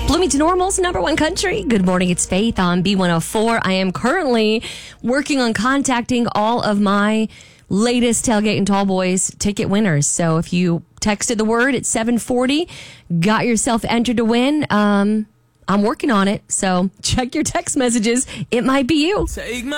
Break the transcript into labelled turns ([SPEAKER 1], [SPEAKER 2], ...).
[SPEAKER 1] Bloomington Normal's number one country. Good morning, it's Faith on B104. I am currently working on contacting all of my latest Tailgate and Tall Boys ticket winners. So if you texted the word at 740, got yourself entered to win, I'm working on it. So check your text messages. It might be you.